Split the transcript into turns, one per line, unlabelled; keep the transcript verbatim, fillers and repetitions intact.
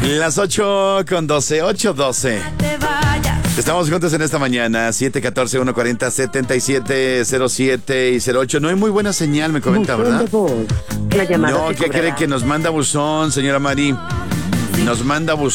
Las ocho con doce, ocho doce. Estamos juntos en esta mañana, siete uno cuatro, uno cuatro cero, setenta y siete cero siete y cero ocho. No hay muy buena señal, me comenta, ¿verdad?
La llamada
No, ¿qué cree que nos manda buzón, señora Mari? Nos manda buzón.